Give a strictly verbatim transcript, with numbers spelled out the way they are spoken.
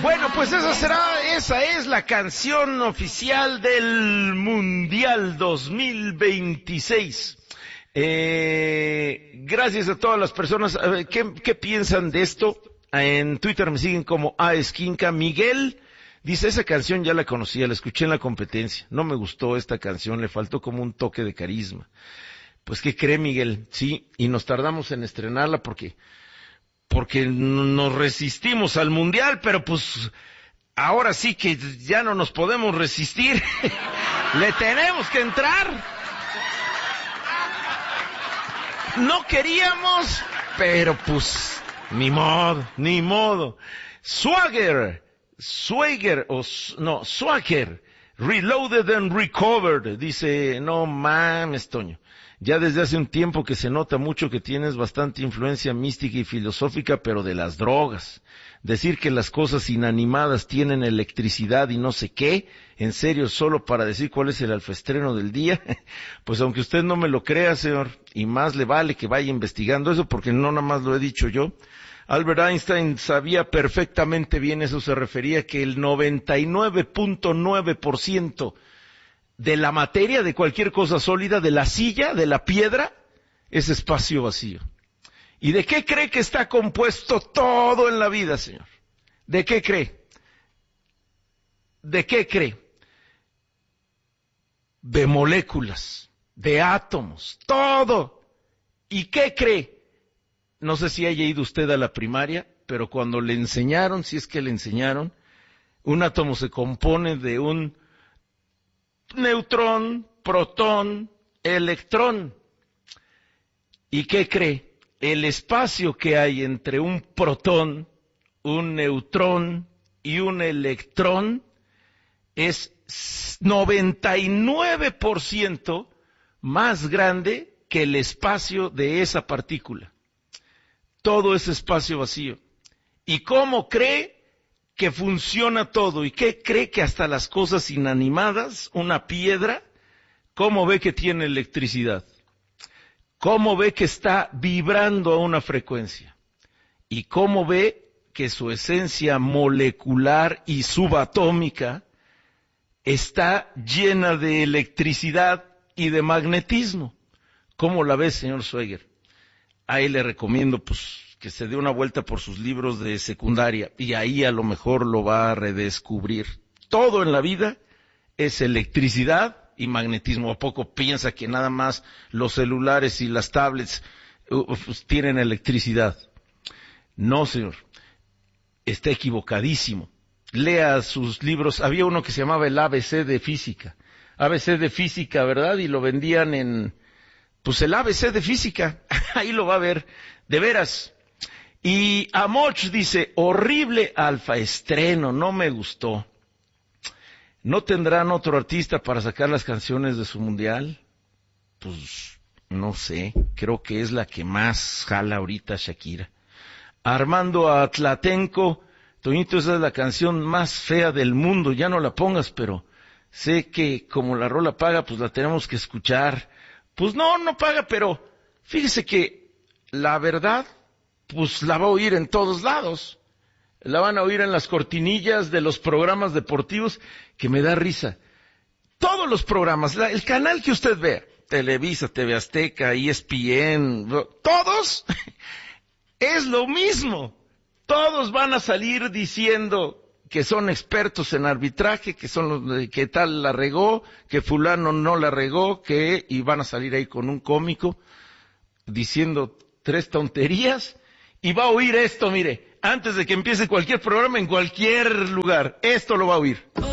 Bueno, pues esa será, esa es la canción oficial del Mundial dos mil veintiséis. Eh, gracias a todas las personas. A ver, ¿qué, qué piensan de esto? En Twitter me siguen como A Esquinca. Miguel dice, esa canción ya la conocía, la escuché en la competencia. No me gustó esta canción, le faltó como un toque de carisma. Pues, ¿qué cree, Miguel? Sí, y nos tardamos en estrenarla porque... porque nos resistimos al Mundial, pero pues ahora sí que ya no nos podemos resistir. Le tenemos que entrar. No queríamos, pero pues ni modo, ni modo. Swagger, Swagger, o no, Swagger, Reloaded and Recovered, dice, no mames, Toño. Ya desde hace un tiempo que se nota mucho que tienes bastante influencia mística y filosófica, pero de las drogas. Decir que las cosas inanimadas tienen electricidad y no sé qué, en serio, solo para decir cuál es el alfaestreno del día, pues aunque usted no me lo crea, señor, y más le vale que vaya investigando eso, porque no nada más lo he dicho yo. Albert Einstein sabía perfectamente bien, eso se refería, que el noventa y nueve punto nueve por ciento de la materia, de cualquier cosa sólida, de la silla, de la piedra, es espacio vacío. ¿Y de qué cree que está compuesto todo en la vida, señor? ¿De qué cree? ¿De qué cree? De moléculas, de átomos, todo. ¿Y qué cree? No sé si haya ido usted a la primaria, pero cuando le enseñaron, si es que le enseñaron, un átomo se compone de un neutrón, protón, electrón. ¿Y qué cree? El espacio que hay entre un protón, un neutrón y un electrón es noventa y nueve por ciento más grande que el espacio de esa partícula. Todo es espacio vacío. ¿Y cómo cree que funciona todo? ¿Y qué cree que hasta las cosas inanimadas, una piedra, cómo ve que tiene electricidad? ¿Cómo ve que está vibrando a una frecuencia? ¿Y cómo ve que su esencia molecular y subatómica está llena de electricidad y de magnetismo? ¿Cómo la ve, señor Swagger? Ahí le recomiendo pues que se dé una vuelta por sus libros de secundaria y ahí a lo mejor lo va a redescubrir. Todo en la vida es electricidad y magnetismo. ¿A poco piensa que nada más los celulares y las tablets uh, pues, tienen electricidad? No, señor. Está equivocadísimo. Lea sus libros. Había uno que se llamaba el A B C de física. A B C de física, ¿verdad? Y lo vendían en... pues el A B C de física. Ahí lo va a ver. De veras. Y Amoch dice, horrible alfaestreno, no me gustó. ¿No tendrán otro artista para sacar las canciones de su mundial? Pues, no sé, creo que es la que más jala ahorita Shakira. Armando Atlatenco, Toñito, esa es la canción más fea del mundo, ya no la pongas, pero sé que como la rola paga, pues la tenemos que escuchar. Pues no, no paga, pero fíjese que la verdad, pues la va a oír en todos lados. La van a oír en las cortinillas de los programas deportivos, que me da risa. Todos los programas, la, el canal que usted vea, Televisa, T V Azteca, E S P N, todos, es lo mismo. Todos van a salir diciendo que son expertos en arbitraje, que son los, que tal la regó, que fulano no la regó, que, y van a salir ahí con un cómico, diciendo tres tonterías, y va a oír esto, mire, antes de que empiece cualquier programa en cualquier lugar, esto lo va a oír.